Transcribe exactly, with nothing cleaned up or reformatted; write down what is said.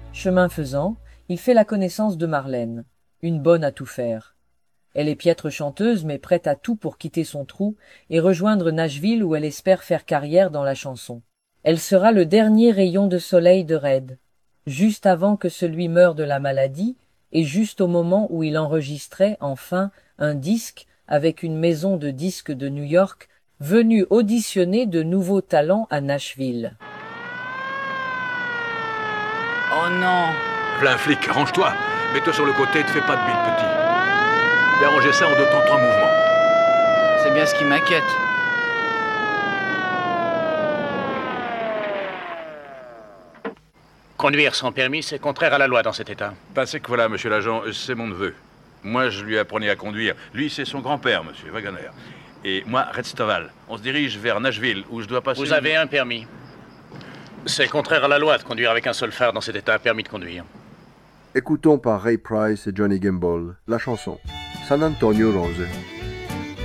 Chemin faisant, il fait la connaissance de Marlène, une bonne à tout faire. Elle est piètre chanteuse mais prête à tout pour quitter son trou et rejoindre Nashville où elle espère faire carrière dans la chanson. Elle sera le dernier rayon de soleil de Red, juste avant que celui meure de la maladie et juste au moment où il enregistrait, enfin, un disque avec une maison de disques de New York venue auditionner de nouveaux talents à Nashville. Oh non! V'là un flic, range-toi. Mets-toi sur le côté, te fais pas de bile, petit. Fais arranger ça en deux temps trois mouvements. C'est bien ce qui m'inquiète. Conduire sans permis, c'est contraire à la loi dans cet état. Ben, c'est que voilà, monsieur l'agent, c'est mon neveu. Moi, je lui apprenais à conduire. Lui, c'est son grand-père, monsieur Wagner. Et moi, Redstoval. On se dirige vers Nashville, où je dois passer... Vous avez un permis. C'est contraire à la loi de conduire avec un seul phare dans cet état, permis de conduire. Écoutons par Ray Price et Johnny Gamble la chanson San Antonio Rose.